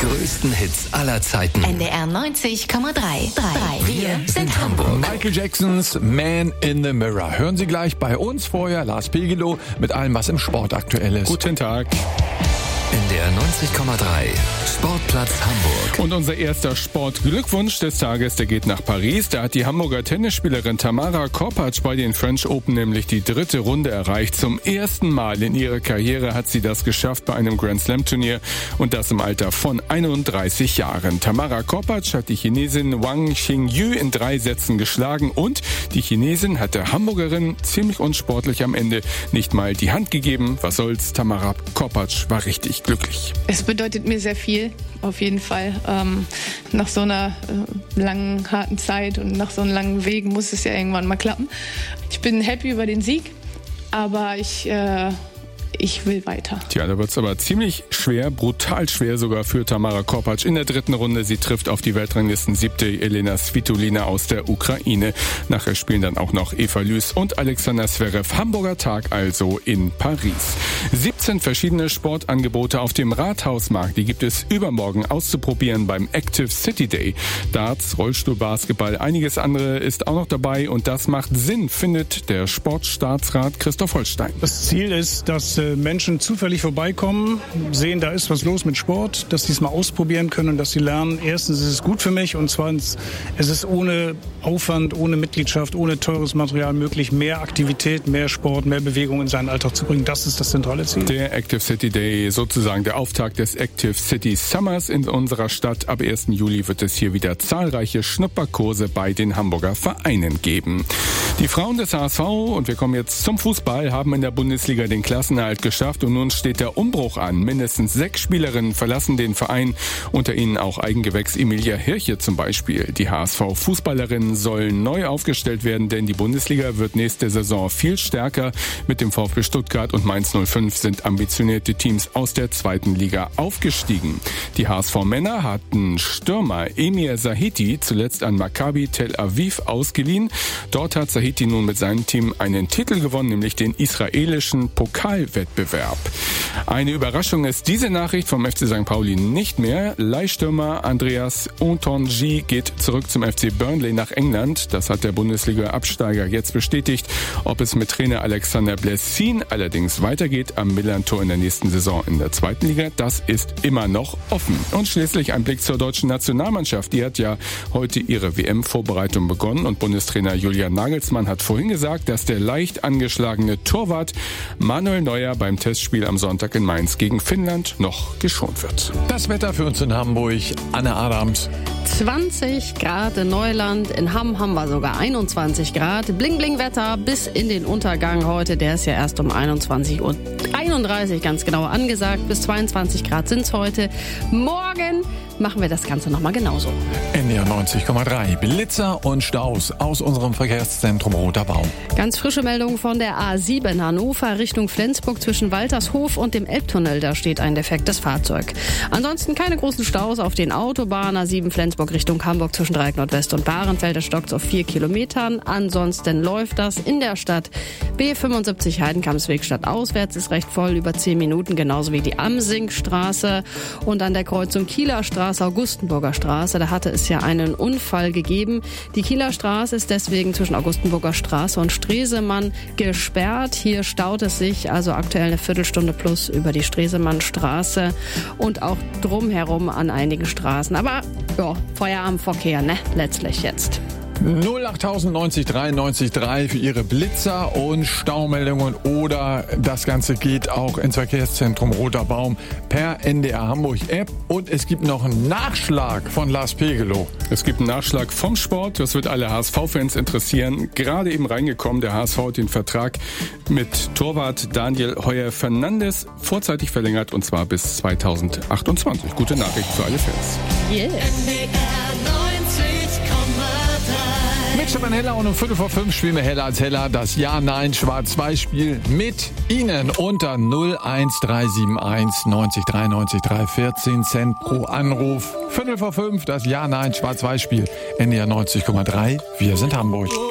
größten Hits aller Zeiten. NDR 90,3. Wir sind Hamburg. Michael Jacksons Man in the Mirror. Hören Sie gleich bei uns, vorher Lars Pegelow mit allem, was im Sport aktuell ist. Guten Tag. NDR 90,3. Sportplatz Hamburg. Und unser erster Sportglückwunsch des Tages, der geht nach Paris. Da hat die Hamburger Tennisspielerin Tamara Korpatsch bei den French Open nämlich die 3. Runde erreicht. Zum ersten Mal in ihrer Karriere hat sie das geschafft bei einem Grand Slam Turnier und das im Alter von 31 Jahren. Tamara Korpatsch hat die Chinesin Wang Xingyu in 3 Sätzen geschlagen und die Chinesin hat der Hamburgerin ziemlich unsportlich am Ende nicht mal die Hand gegeben. Was soll's, Tamara Korpatsch war richtig glücklich. Es bedeutet mir sehr viel, auf jeden Fall. Nach so einer langen, harten Zeit und nach so einem langen Weg muss es ja irgendwann mal klappen. Ich bin happy über den Sieg, aber ich will weiter. Tja, da wird's aber ziemlich schwer, brutal schwer sogar für Tamara Korpatsch in der 3. Runde. Sie trifft auf die Weltranglisten 7. Elena Svitolina aus der Ukraine. Nachher spielen dann auch noch Eva Lüß und Alexander Zverev. Hamburger Tag also in Paris. 17 verschiedene Sportangebote auf dem Rathausmarkt. Die gibt es übermorgen auszuprobieren beim Active City Day. Darts, Rollstuhlbasketball, einiges andere ist auch noch dabei und das macht Sinn, findet der Sportstaatsrat Christoph Holstein. Das Ziel ist, dass Menschen zufällig vorbeikommen, sehen, da ist was los mit Sport, dass sie es mal ausprobieren können und dass sie lernen, erstens ist es gut für mich und zweitens, es ist ohne Aufwand, ohne Mitgliedschaft, ohne teures Material möglich, mehr Aktivität, mehr Sport, mehr Bewegung in seinen Alltag zu bringen. Das ist das zentrale Ziel. Der Active City Day, sozusagen der Auftakt des Active City Summers in unserer Stadt. Ab 1. Juli wird es hier wieder zahlreiche Schnupperkurse bei den Hamburger Vereinen geben. Die Frauen des HSV, und wir kommen jetzt zum Fußball, haben in der Bundesliga den Klassenerhalt geschafft und nun steht der Umbruch an. Mindestens 6 Spielerinnen verlassen den Verein, unter ihnen auch Eigengewächs Emilia Hirche zum Beispiel. Die HSV-Fußballerinnen sollen neu aufgestellt werden, denn die Bundesliga wird nächste Saison viel stärker. Mit dem VfB Stuttgart und Mainz 05 sind ambitionierte Teams aus der 2. Liga aufgestiegen. Die HSV-Männer hatten Stürmer Emir Sahiti zuletzt an Maccabi Tel Aviv ausgeliehen. Dort hat Sahiti nun mit seinem Team einen Titel gewonnen, nämlich den israelischen Pokalwettbewerb. Eine Überraschung ist diese Nachricht vom FC St. Pauli nicht mehr. Leihstürmer Andreas Ontonji geht zurück zum FC Burnley nach England. Das hat der Bundesliga-Absteiger jetzt bestätigt. Ob es mit Trainer Alexander Blessin allerdings weitergeht am Millern-Tor in der nächsten Saison in der 2. Liga, das ist immer noch offen. Und schließlich ein Blick zur deutschen Nationalmannschaft. Die hat ja heute ihre WM-Vorbereitung begonnen und Bundestrainer Julian Nagelsmann hat vorhin gesagt, dass der leicht angeschlagene Torwart Manuel Neuer beim Testspiel am Sonntag in Mainz gegen Finnland noch geschont wird. Das Wetter für uns in Hamburg, Anne Adams. 20 Grad in Neuland, in Hamm haben wir sogar 21 Grad. Bling-Bling-Wetter bis in den Untergang heute, der ist ja erst um 21:31 Uhr ganz genau angesagt. Bis 22 Grad sind es heute. Morgen machen wir das Ganze nochmal genauso. NDR 90,3. Blitzer und Staus aus unserem Verkehrszentrum Roter Baum. Ganz frische Meldung von der A7 Hannover Richtung Flensburg zwischen Waltershof und dem Elbtunnel. Da steht ein defektes Fahrzeug. Ansonsten keine großen Staus auf den Autobahnen. A7 Flensburg Richtung Hamburg zwischen Dreieck Nordwest und Bahrenfeld. Der stockt auf 4 Kilometern. Ansonsten läuft das in der Stadt. B75 Heidenkampsweg stadtauswärts ist recht voll, über 10 Minuten. Genauso wie die Amsingstraße und an der Kreuzung Kieler Straße, Augustenburger Straße. Da hatte es ja einen Unfall gegeben. Die Kieler Straße ist deswegen zwischen Augustenburger Straße und Stresemann gesperrt. Hier staut es sich also aktuell eine Viertelstunde plus über die Stresemannstraße und auch drumherum an einigen Straßen. Aber ja, Feierabendverkehr, ne? Letztlich jetzt. 08000 90 93 3 für Ihre Blitzer und Staumeldungen oder das Ganze geht auch ins Verkehrszentrum Roter Baum per NDR Hamburg App und es gibt noch einen Nachschlag von Lars Pegelow. Es gibt einen Nachschlag vom Sport, das wird alle HSV-Fans interessieren. Gerade eben reingekommen, der HSV hat den Vertrag mit Torwart Daniel Heuer-Fernandes vorzeitig verlängert und zwar bis 2028. Gute Nachricht für alle Fans. Yeah. Mit Stefan Heller und um 4:45 spielen wir Heller als Heller das Ja-Nein-Schwarz-Weiß-Spiel mit Ihnen unter 01371 90 93 3 14 Cent pro Anruf. 4:45 das Ja-Nein-Schwarz-Weiß-Spiel. NDR 90,3. Wir sind Hamburg.